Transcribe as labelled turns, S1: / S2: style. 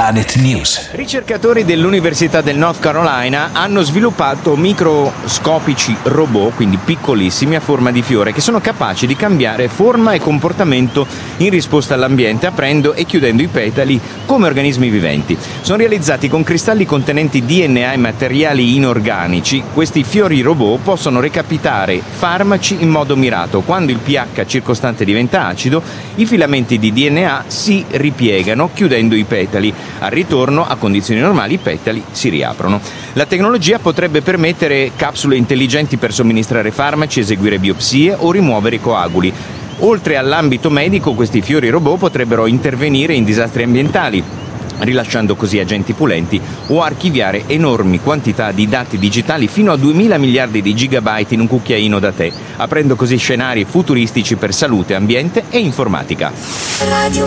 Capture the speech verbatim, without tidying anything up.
S1: Planet News.
S2: Ricercatori dell'Università del North Carolina hanno sviluppato microscopici robot, quindi piccolissimi a forma di fiore, che sono capaci di cambiare forma e comportamento in risposta all'ambiente, aprendo e chiudendo i petali come organismi viventi. Sono realizzati con cristalli contenenti D N A e materiali inorganici. Questi fiori robot possono recapitare farmaci in modo mirato. Quando il pH circostante diventa acido, i filamenti di D N A si ripiegano chiudendo i petali. Al ritorno, a condizioni normali, i petali si riaprono. La tecnologia potrebbe permettere capsule intelligenti per somministrare farmaci, eseguire biopsie o rimuovere i coaguli. Oltre all'ambito medico, questi fiori robot potrebbero intervenire in disastri ambientali, rilasciando così agenti pulenti o archiviare enormi quantità di dati digitali fino a duemila miliardi di gigabyte in un cucchiaino da tè, aprendo così scenari futuristici per salute, ambiente e informatica.